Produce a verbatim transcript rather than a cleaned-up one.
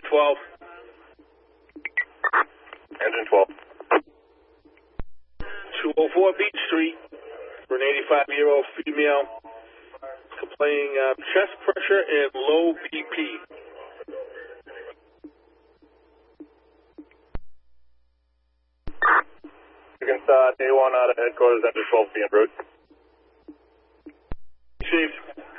twelve. Engine twelve. two oh four Beach Street for an eighty-five-year-old female complaining of chest pressure and low B P. Chicken uh, A one out of headquarters, engine twelve, being route. Received.